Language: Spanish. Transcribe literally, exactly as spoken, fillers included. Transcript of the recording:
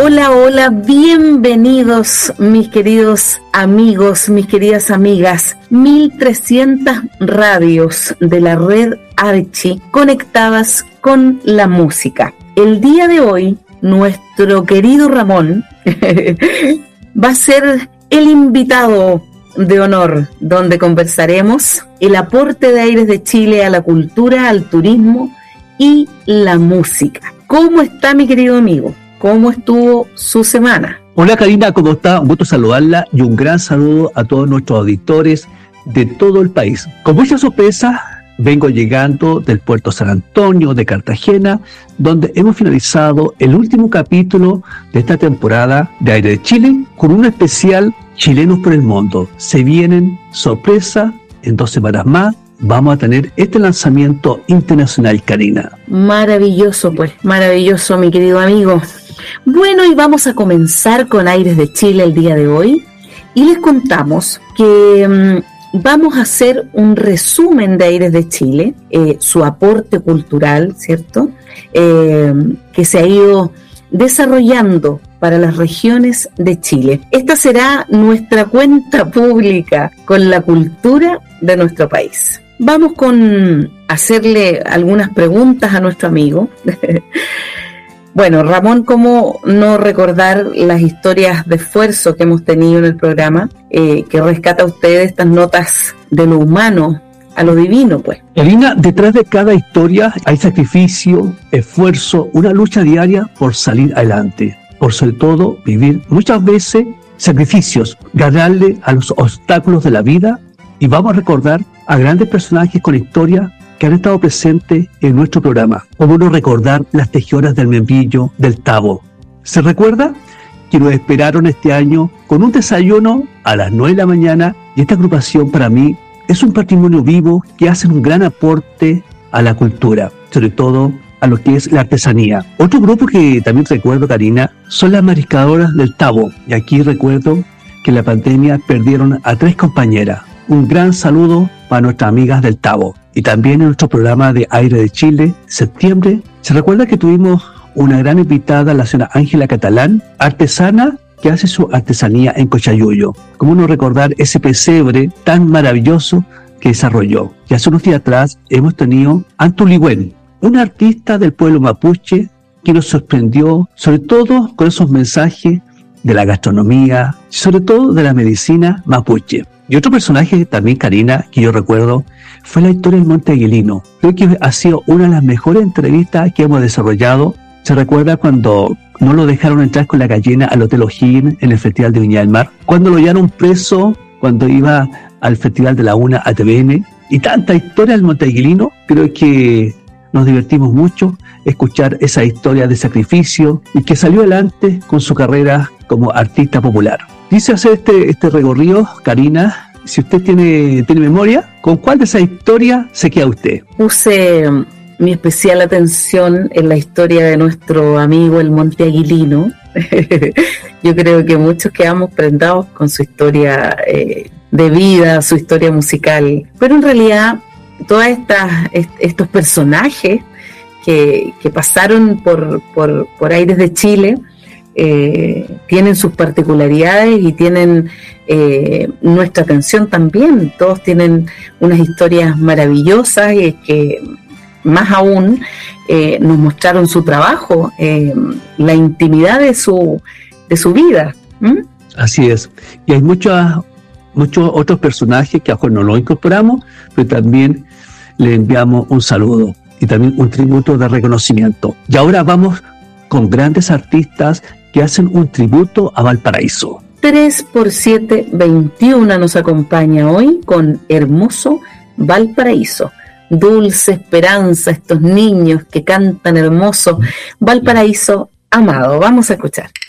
Hola, hola, bienvenidos mis queridos amigos, mis queridas amigas. mil trescientas radios de la red Archi conectadas con la música. El día de hoy, nuestro querido Ramón va a ser el invitado de honor, donde conversaremos el aporte de Aires de Chile a la cultura, al turismo y la música. ¿Cómo está, mi querido amigo? ¿Cómo estuvo su semana? Hola Karina, ¿cómo está? Un gusto saludarla y un gran saludo a todos nuestros auditores de todo el país. Con mucha sorpresa, vengo llegando del puerto San Antonio de Cartagena, donde hemos finalizado el último capítulo de esta temporada de Aire de Chile con un especial Chilenos por el Mundo. Se vienen sorpresas, en dos semanas más vamos a tener este lanzamiento internacional, Karina. Maravilloso, pues, maravilloso, mi querido amigo. Bueno, y vamos a comenzar con Aires de Chile el día de hoy y les contamos que um, vamos a hacer un resumen de Aires de Chile, eh, su aporte cultural, ¿cierto? Eh, que se ha ido desarrollando para las regiones de Chile. Esta será nuestra cuenta pública con la cultura de nuestro país. Vamos con hacerle algunas preguntas a nuestro amigo. Bueno, Ramón, ¿cómo no recordar las historias de esfuerzo que hemos tenido en el programa, eh, que rescata a usted estas notas de lo humano a lo divino, pues? Karina, detrás de cada historia hay sacrificio, esfuerzo, una lucha diaria por salir adelante, por sobre todo vivir muchas veces sacrificios, ganarle a los obstáculos de la vida, y vamos a recordar a grandes personajes con historia que han estado presentes en nuestro programa. Cómo no recordar las tejedoras del membrillo del Tabo. ¿Se recuerda? Que nos esperaron este año con un desayuno a las nueve de la mañana, y esta agrupación para mí es un patrimonio vivo que hace un gran aporte a la cultura, sobre todo a lo que es la artesanía. Otro grupo que también recuerdo, Karina, son las mariscadoras del Tabo, y aquí recuerdo que en la pandemia perdieron a tres compañeras. Un gran saludo para nuestras amigas del Tabo. Y también en nuestro programa de Aire de Chile, septiembre, se recuerda que tuvimos una gran invitada, la señora Ángela Catalán, artesana que hace su artesanía en Cochayuyo. ¿Cómo no recordar ese pesebre tan maravilloso que desarrolló? Y hace unos días atrás hemos tenido a Antuligüen, una artista del pueblo mapuche que nos sorprendió, sobre todo con esos mensajes de la gastronomía, sobre todo de la medicina mapuche. Y otro personaje también, Karina, que yo recuerdo, fue la historia del Monte Aguilino. Creo que ha sido una de las mejores entrevistas que hemos desarrollado. ¿Se recuerda cuando no lo dejaron entrar con la gallina al Hotel O'Higgins en el Festival de Viña del Mar? Cuando lo llevaron preso, cuando iba al Festival de la UNA a T V N. Y tanta historia del Monte Aguilino. Creo que nos divertimos mucho escuchar esa historia de sacrificio y que salió adelante con su carrera como artista popular. Dice hacer este, este recorrido, Karina, si usted tiene, tiene memoria, ¿con cuál de esas historias se queda usted? Puse mi especial atención en la historia de nuestro amigo el Monte Aguilino. Yo creo que muchos quedamos prendados con su historia eh, de vida, su historia musical, pero en realidad todos estos personajes que, que pasaron por, por, por Aires de Chile eh, tienen sus particularidades y tienen eh, nuestra atención también. Todos tienen unas historias maravillosas y que más aún eh, nos mostraron su trabajo, eh, la intimidad de su, de su vida. ¿Mm? Así es. Y hay muchos muchos otros personajes que a lo mejor no los incorporamos, pero también le enviamos un saludo y también un tributo de reconocimiento. Y ahora vamos con grandes artistas que hacen un tributo a Valparaíso. tres por siete veintiuno nos acompaña hoy con Hermoso Valparaíso. Dulce esperanza, estos niños que cantan hermoso. Valparaíso amado. Vamos a escuchar.